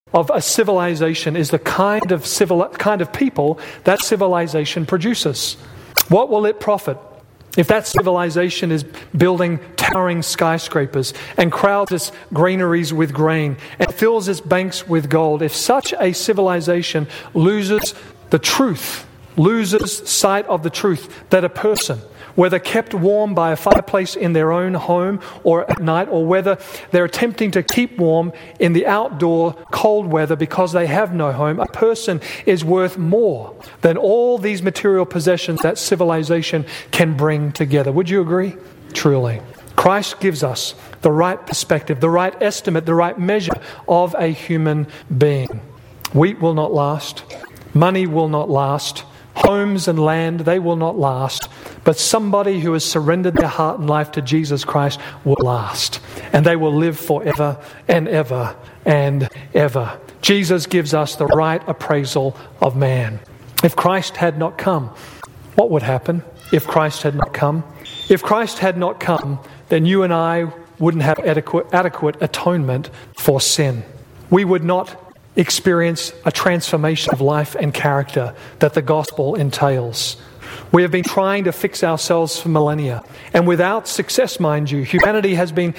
of a civilization is the kind of people that civilization produces. What will it profit if that civilization is building towering skyscrapers and crowds its granaries with grain and fills its banks with gold? If such a civilization loses the truth, loses sight of the truth that a person, whether kept warm by a fireplace in their own home or at night, or whether they're attempting to keep warm in the outdoor cold weather because they have no home, a person is worth more than all these material possessions that civilization can bring together. Would you agree? Truly. Christ gives us the right perspective, the right estimate, the right measure of a human being. Wheat will not last. Money will not last. Homes and land, they will not last. But somebody who has surrendered their heart and life to Jesus Christ will last. And they will live forever and ever and ever. Jesus gives us the right appraisal of man. If Christ had not come, what would happen if Christ had not come? If Christ had not come, then you and I wouldn't have adequate atonement for sin. We would not experience a transformation of life and character that the gospel entails. We have been trying to fix ourselves for millennia, and without success, mind you. Humanity has been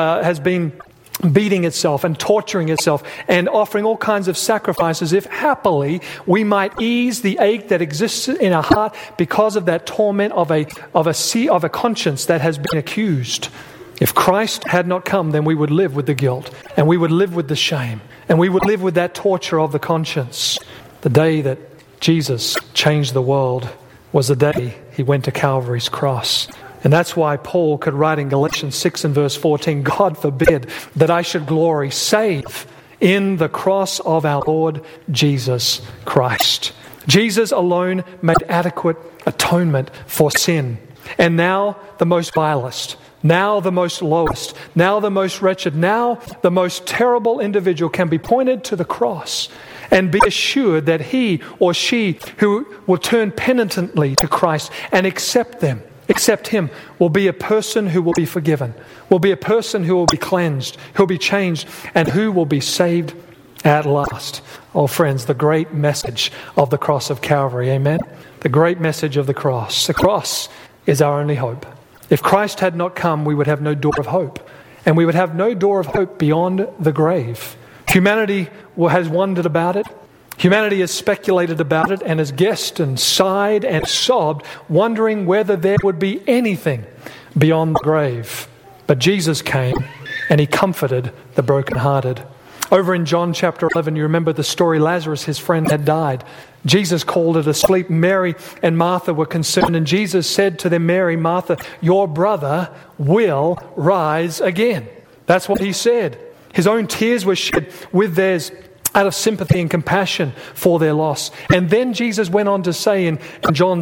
beating itself and torturing itself and offering all kinds of sacrifices if happily we might ease the ache that exists in our heart because of that torment of a conscience that has been accused. If Christ had not come, then we would live with the guilt, and we would live with the shame, and we would live with that torture of the conscience. The day that Jesus changed the world was the day he went to Calvary's cross. And that's why Paul could write in Galatians 6 and verse 14, God forbid that I should glory save in the cross of our Lord Jesus Christ. Jesus alone made adequate atonement for sin. And now the most vilest, now the most lowest, now the most wretched, now the most terrible individual can be pointed to the cross and be assured that he or she who will turn penitently to Christ and accept him, will be a person who will be forgiven, will be a person who will be cleansed, who will be changed, and who will be saved at last. Oh friends, the great message of the cross of Calvary, amen? The great message of the cross. The cross is our only hope. If Christ had not come, we would have no door of hope. And we would have no door of hope beyond the grave. Humanity has wondered about it. Humanity has speculated about it and has guessed and sighed and sobbed, wondering whether there would be anything beyond the grave. But Jesus came and he comforted the brokenhearted. Over in John chapter 11, you remember the story, Lazarus, his friend, had died. Jesus called it asleep. Mary and Martha were concerned, and Jesus said to them, Mary, Martha, your brother will rise again. That's what he said. His own tears were shed with theirs out of sympathy and compassion for their loss. And then Jesus went on to say in John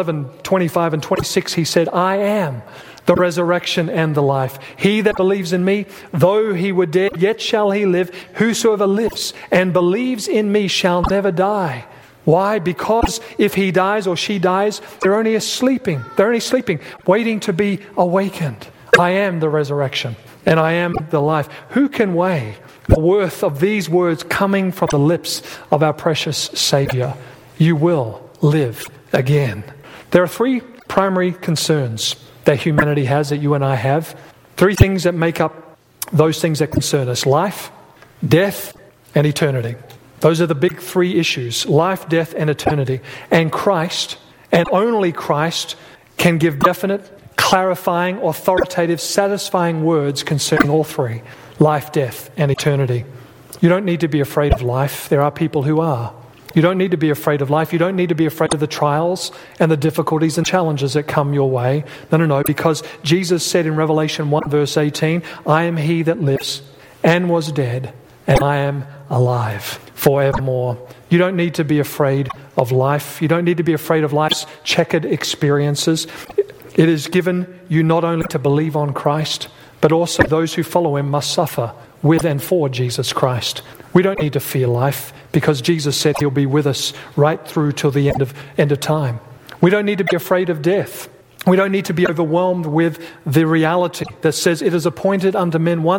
11:25 and 26, he said, I am the resurrection and the life. He that believes in me, though he were dead, yet shall he live. Whosoever lives and believes in me shall never die. Why? Because if he dies or she dies, they're only sleeping, waiting to be awakened. I am the resurrection and I am the life. Who can weigh the worth of these words coming from the lips of our precious Savior? You will live again. There are three primary concerns that humanity has, that you and I have. Three things that make up those things that concern us: life, death, and eternity. Those are the big three issues: life, death, and eternity. And Christ, and only Christ, can give definite, clarifying, authoritative, satisfying words concerning all three: life, death, and eternity. You don't need to be afraid of life. There are people who are. You don't need to be afraid of life. You don't need to be afraid of the trials and the difficulties and challenges that come your way. No, because Jesus said in Revelation 1 verse 18, I am he that lives and was dead, and I am alive forevermore. You don't need to be afraid of life. You don't need to be afraid of life's checkered experiences. It is given you not only to believe on Christ, but also those who follow him must suffer with and for Jesus Christ. We don't need to fear life because Jesus said he'll be with us right through till the end of time. We don't need to be afraid of death. We don't need to be overwhelmed with the reality that says it is appointed unto men once